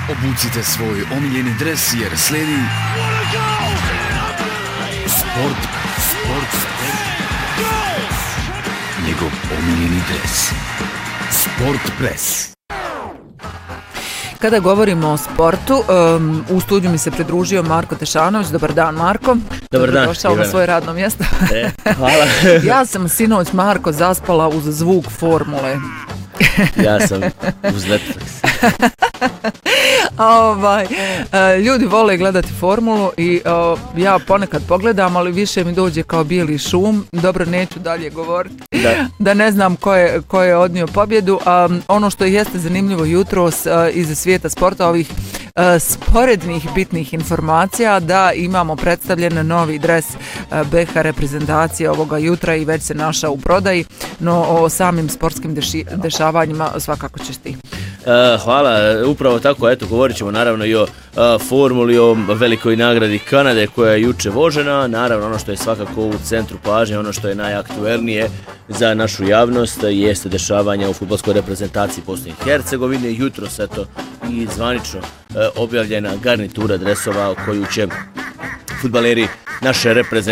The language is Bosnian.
Obucite svoj omiljeni dres jer slijedi Sport. Njegov omiljeni dres. Sport Press. Kada govorimo o sportu, u studiju mi se pridružio Marko Tešanović. Dobar dan, Marko. Dobar dan. Došao na svoje radno mjesto. Hvala. Ja sam sinoć, Marko, zaspala uz zvuk formule. Ja sam uz Netflix. Ljudi vole gledati formulu i ja ponekad pogledam, ali više mi dođe kao bijeli šum. Dobro, neću dalje govoriti. Da ne znam ko je odnio pobjedu. Ono što jeste zanimljivo jutros iz svijeta sporta, ovih sporednih bitnih informacija, da imamo predstavljen novi dres BiH reprezentacije ovoga jutra i već se našao u prodaji, no o samim sportskim dešavanjima svakako ćeš ti. Hvala, upravo tako, eto, govorit ćemo naravno i o formuli, o velikoj nagradi Kanade koja je juče vožena, naravno ono što je svakako u centru pažnje, ono što je najaktuelnije za našu javnost jeste dešavanja u fudbalskoj reprezentaciji Bosne i Hercegovine. Jutros, eto, i zvanično objavljena garnitura dresova koju će fudbaleri naše reprezentacije